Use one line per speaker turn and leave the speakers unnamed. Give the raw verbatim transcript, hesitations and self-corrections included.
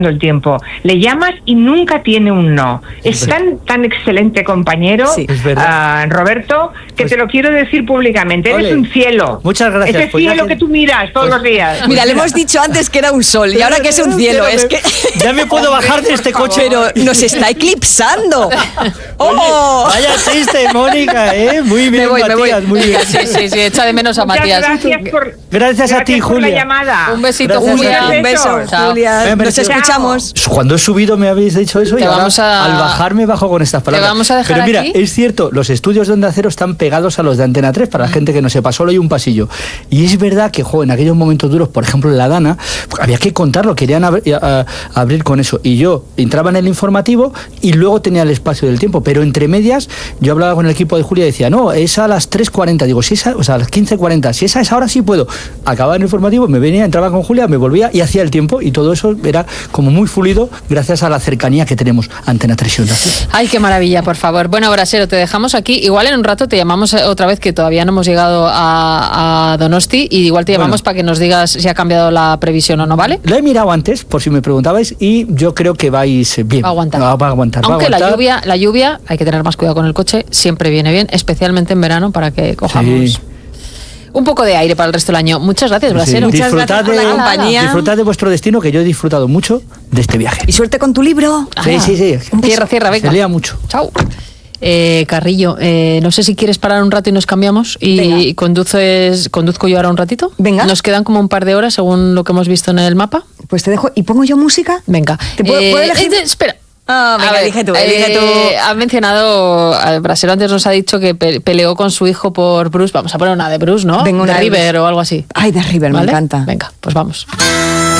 el tiempo. Le llamas y nunca tiene un no. Es
Sí.
tan tan excelente compañero,
Sí, es verdad.
uh, Roberto, que
Pues,
te lo quiero decir públicamente. Eres
ole.
un cielo.
Muchas gracias.
Ese
Pues ya
cielo
que-
que tú miras todos
pues-
los días.
Mira, le hemos dicho antes que era un sol y ahora que es un cielo. Es que
Ya me puedo
Hombre,
bajar de
por
este
favor.
coche.
pero nos está eclipsando. ¡Oh!
Vaya chiste, Mónica, ¿eh? Muy bien,
Me voy, me voy.
Matías, muy bien.
Sí, sí, sí, echa de menos a
Muchas
Matías.
gracias por,
Gracias a ti,
por la
Julia.
llamada.
Un besito,
Gracias.
Julia.
Un beso,
Chao.
Julia.
Me ha
Nos
parecido-
escuchamos.
Cuando he subido me habéis dicho eso
Te
y ahora
vamos a-
al bajar me bajo con estas palabras.
vamos a dejar
Pero mira,
aquí.
es cierto, los estudios de Onda Cero están pegados a los de Antena tres, para la gente que no sepa, solo hay un pasillo. Y es verdad que, jo, en aquellos momentos duros, por ejemplo en La Dana, había que contarlo, querían abri- a- a- abrir con eso. Y yo entraba en el informativo y luego tenía el espacio del tiempo. Pero entre medias, yo hablaba con el equipo de Julia y decía, no, es a las tres cuarenta. Digo, si esa, o sea, a las quince cuarenta, si esa es ahora sí puedo. Acababa el informativo, me venía, entraba con Julia, me volvía y hacía el tiempo. Y todo eso era como muy fluido gracias a la cercanía que tenemos Antena tres y Onda Cero.
Ay, qué maravilla, por favor. Bueno, Brasero, te dejamos aquí. Igual en un rato te llamamos otra vez, que todavía no hemos llegado a, a Donosti, y igual te llamamos
Bueno.
para que nos digas si ha cambiado la previsión o no, ¿vale?
Lo he mirado antes, por si me preguntabais, y yo creo que vais bien.
Va a aguantar.
Va, va a aguantar. va a
Aunque la
aguantar.
lluvia, la lluvia, hay que tener más cuidado con el coche, siempre viene bien, especialmente en verano, para que cojamos
Sí.
un poco de aire para el resto del año. Muchas gracias,
Sí,
Brasero.
Muchas
disfrutad
gracias por la
de-
compañía.
Disfrutad de vuestro destino, que yo he disfrutado mucho de este viaje.
Y suerte con tu libro.
Sí, sí, sí.
Cierra, cierra, venga.
Se lía mucho.
Chao. Eh, Carrillo, eh, no sé si quieres parar un rato y nos cambiamos y
Venga.
conduces, conduzco yo ahora un ratito.
Venga.
Nos quedan como un par de horas según lo que hemos visto en el mapa.
Pues te dejo. ¿Y pongo yo música?
Venga.
¿Te puedo- puedo elegir?
eh, espera.
Ah, venga,
A ver,
elige tú, elige tú.
eh, Ha mencionado, al Brasero antes nos ha dicho que pe- peleó con su hijo por Bruce. Vamos a poner una de Bruce, ¿no?
Venga, una
de
de
River
Bruce.
o algo así.
Ay, de River, me
¿Vale?
encanta.
Venga, pues vamos.